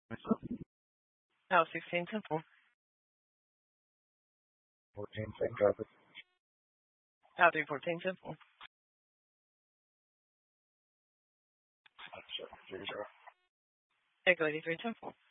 House 16 Temple. 14 St. Cuthbert. House 314 Temple. Sure. Echo 83 Temple.